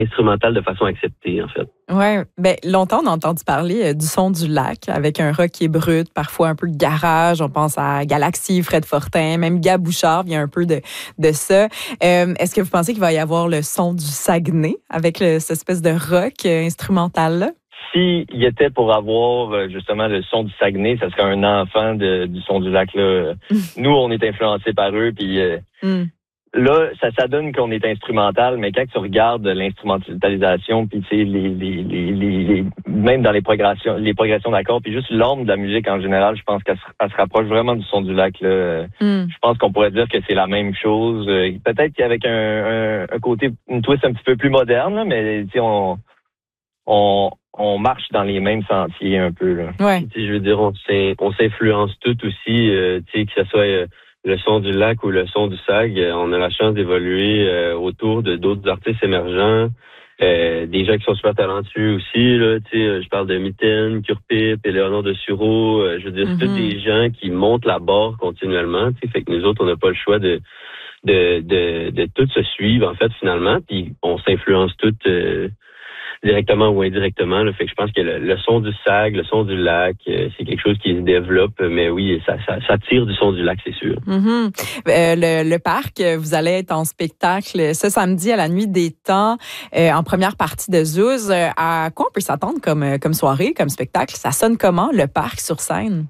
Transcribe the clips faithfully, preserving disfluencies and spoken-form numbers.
instrumental de façon acceptée, en fait. Ouais, ben longtemps on a entendu parler euh, du son du lac avec un rock qui est brut, parfois un peu de garage. On pense à Galaxy, Fred Fortin, même Gab Bouchard, il y a un peu de de ça. Euh, est-ce que vous pensez qu'il va y avoir le son du Saguenay avec le, cette espèce de rock euh, instrumental là? S'il y était pour avoir euh, justement le son du Saguenay, ça serait un enfant de, du son du lac là. Nous, on est influencés par eux, puis euh, mm. Là, ça, ça donne qu'on est instrumental, mais quand tu regardes l'instrumentalisation, puis tu sais, les, les, les, les, les, même dans les progressions, les progressions d'accords, puis juste l'orme de la musique en général, je pense qu'elle se, elle se rapproche vraiment du son du lac. Là. Mm. Je pense qu'on pourrait dire que c'est la même chose. Peut-être qu'avec un, un, un côté, une twist un petit peu plus moderne, là, mais tu sais, on, on, on marche dans les mêmes sentiers un peu. Là. Ouais. Tu sais, je veux dire, on, on s'influence tout aussi, euh, tu sais, que ce soit euh, le son du lac ou le son du Sag, on a la chance d'évoluer euh, autour de d'autres artistes émergents, euh, des gens qui sont super talentueux aussi. Là, tu sais, je parle de Mitaine, Curpip, Éléonore de Sureau. Euh, je veux dire, mm-hmm. c'est tous des gens qui montent la barre continuellement. Tu sais, fait que nous autres, on n'a pas le choix de de de, de tout se suivre en fait finalement. Puis on s'influence toutes. Euh, directement ou indirectement. Là. Fait que je pense que le, le son du Sag, le son du lac, euh, c'est quelque chose qui se développe. Mais oui, ça, ça, ça tire du son du lac, c'est sûr. Mm-hmm. Euh, le, le parc, vous allez être en spectacle ce samedi à la Nuit des Temps, euh, en première partie de Zouz. À quoi on peut s'attendre comme, comme soirée, comme spectacle? Ça sonne comment, le parc sur scène?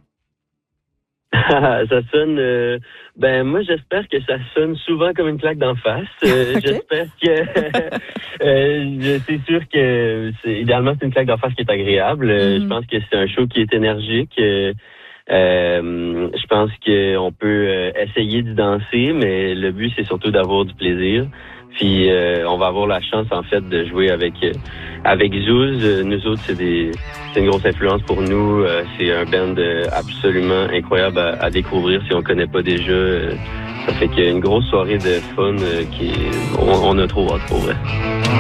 Ça sonne... Euh, ben moi, j'espère que ça sonne souvent comme une claque d'en face. Euh, okay. J'espère que... euh, c'est sûr que... C'est, idéalement, c'est une claque d'en face qui est agréable. Mm-hmm. Je pense que c'est un show qui est énergique. Euh, euh, je pense qu'on peut essayer d'y danser, mais le but, c'est surtout d'avoir du plaisir. Puis euh, on va avoir la chance, en fait, de jouer avec avec Zouz. Nous autres, c'est des c'est une grosse influence pour nous. Euh, c'est un band absolument incroyable à, à découvrir si on connaît pas déjà. Ça fait qu'il y a une grosse soirée de fun euh, qui on, on a trop hâte pour vrai.